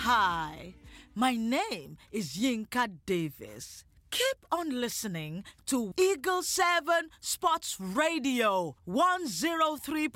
Hi, my name is Yinka Davis. Keep on listening to Eagle 7 Sports Radio 103.